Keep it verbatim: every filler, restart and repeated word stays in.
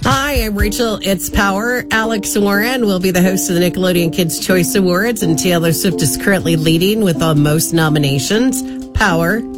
Hi, I'm Rachel. It's Power. Alex Warren will be the host of the Nickelodeon Kids' Choice Awards, and Taylor Swift is currently leading with the most nominations. Power